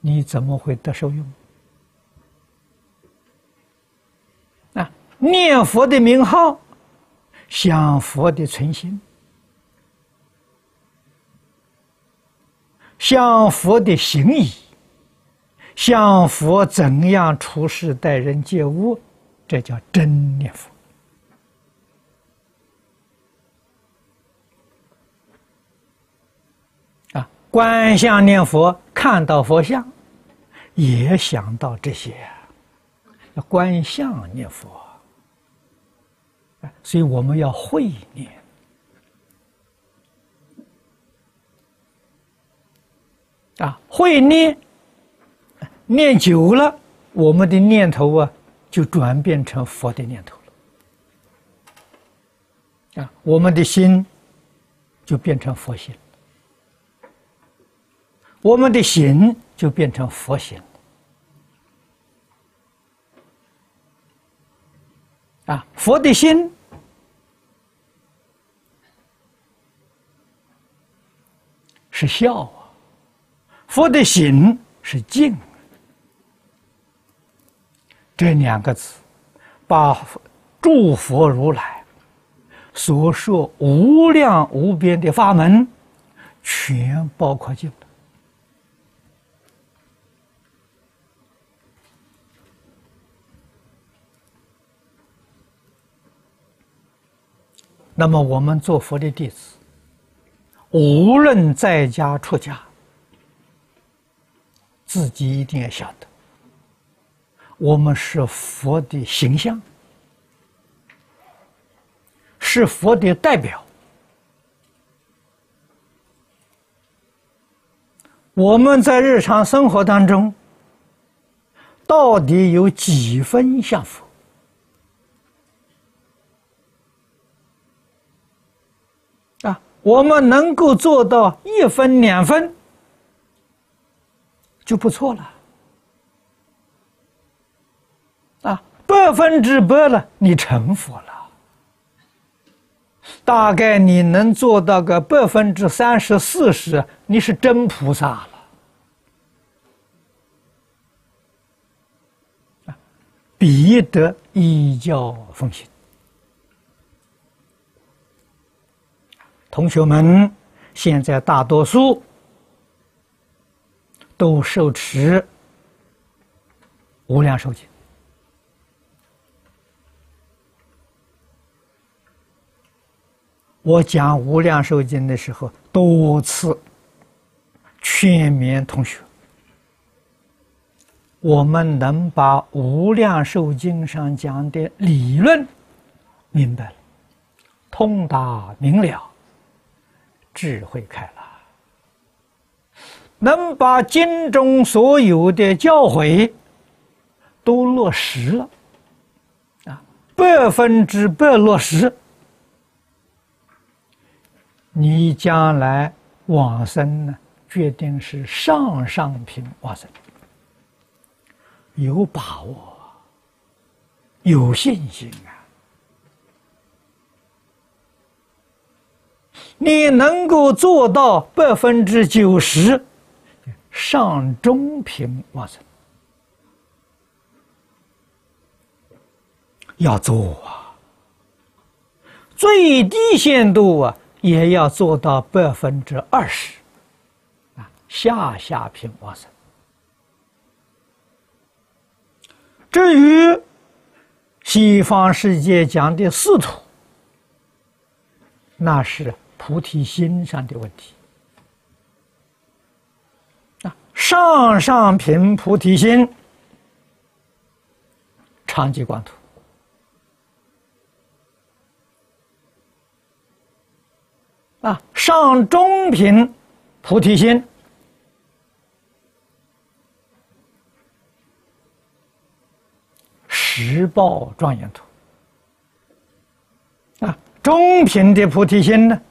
你怎么会得受用？啊，念佛的名号，想佛的存心，想佛的行仪，想佛怎样处事待人接物，这叫真念佛。啊，观相念佛，看到佛像，也想到这些，要观相念佛。所以我们要会念。啊，会念，念久了，我们的念头啊，就转变成佛的念头了。啊，我们的心就变成佛心，我们的行就变成佛行。啊，佛的心是孝啊。佛的行是敬，这两个字把诸佛如来所说无量无边的法门全包括进了。那么我们做佛的弟子，无论在家出家，自己一定要晓得，我们是佛的形象，是佛的代表。我们在日常生活当中，到底有几分像佛？啊，我们能够做到1分2分，就不错了。啊，100%了，你成佛了。大概你能做到个30%、40%，你是真菩萨了。啊，彼得依教奉行。同学们，现在大多数都受持无量寿经。我讲无量寿经的时候，多次劝勉同学，我们能把无量寿经上讲的理论明白了，通达明了，智慧开了，能把经中所有的教诲都落实了，啊，100%落实，你将来往生呢，决定是上上品往生，有把握，有信心啊！你能够做到90%上中品往生，要做啊，最低限度啊，也要做到20%啊，下品往生。至于西方世界讲的4土，那是菩提心上的问题啊，上品菩提心，常寂光土。啊，上中品菩提心，十报庄严土。啊，中品的菩提心呢，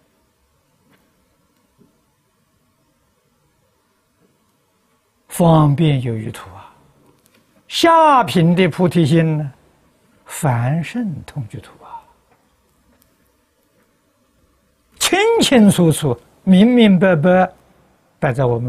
方便有余土啊。下品的菩提心呢，凡圣同居土啊。清清楚楚、明明白白摆在我们